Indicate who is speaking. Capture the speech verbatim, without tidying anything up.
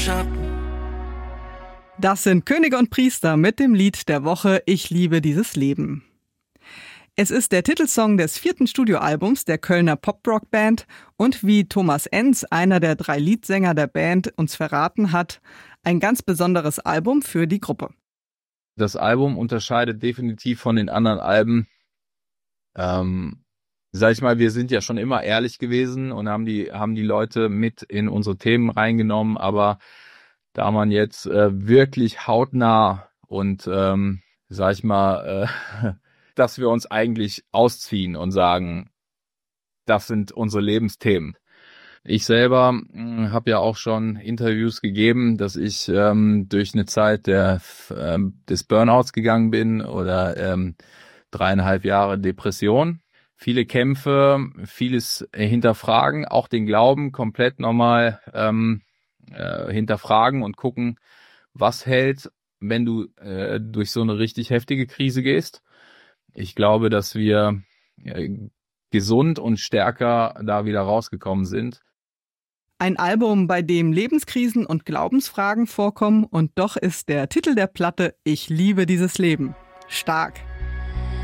Speaker 1: Das sind Könige und Priester mit dem Lied der Woche Ich liebe dieses Leben. Es ist der Titelsong des vierten Studioalbums der Kölner Pop-Rock-Band und wie Thomas Enz, einer der drei Leadsänger der Band, uns verraten hat, ein ganz besonderes Album für die Gruppe.
Speaker 2: Das Album unterscheidet definitiv von den anderen Alben. Ähm, sag ich mal, wir sind ja schon immer ehrlich gewesen und haben die, haben die Leute mit in unsere Themen reingenommen, aber da man jetzt äh, wirklich hautnah und, ähm, sag ich mal, äh, dass wir uns eigentlich ausziehen und sagen, das sind unsere Lebensthemen. Ich selber habe ja auch schon Interviews gegeben, dass ich ähm, durch eine Zeit der, ähm, des Burnouts gegangen bin oder ähm, dreieinhalb Jahre Depression. Viele Kämpfe, vieles hinterfragen, auch den Glauben komplett nochmal ähm, äh, hinterfragen und gucken, was hält, wenn du äh, durch so eine richtig heftige Krise gehst. Ich glaube, dass wir äh, gesund und stärker da wieder rausgekommen sind.
Speaker 1: Ein Album, bei dem Lebenskrisen und Glaubensfragen vorkommen und doch ist der Titel der Platte Ich liebe dieses Leben. Stark.